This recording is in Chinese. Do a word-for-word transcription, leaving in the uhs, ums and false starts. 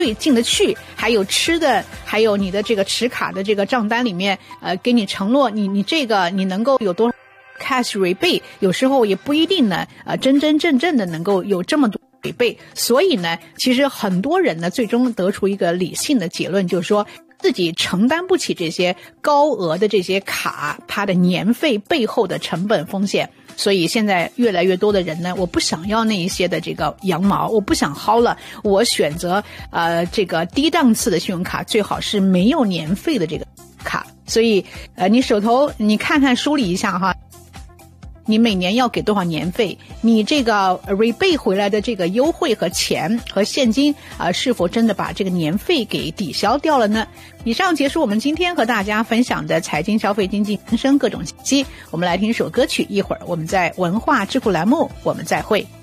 对进得去，还有吃的，还有你的这个持卡的这个账单里面，呃，给你承诺你你这个你能够有多少 cash rebate， 有时候也不一定呢，呃，真真正正的能够有这么多rebate。所以呢，其实很多人呢，最终得出一个理性的结论，就是说自己承担不起这些高额的这些卡，它的年费背后的成本风险。所以现在越来越多的人呢，我不想要那一些的这个羊毛，我不想薅了，我选择呃这个低档次的信用卡，最好是没有年费的这个卡。所以呃你手头你看看梳理一下哈，你每年要给多少年费？你这个 rebate 回来的这个优惠和钱和现金啊、呃，是否真的把这个年费给抵消掉了呢？以上结束我们今天和大家分享的财经、消费、经济、民生各种信息。我们来听一首歌曲，一会儿我们在文化智库栏目我们再会。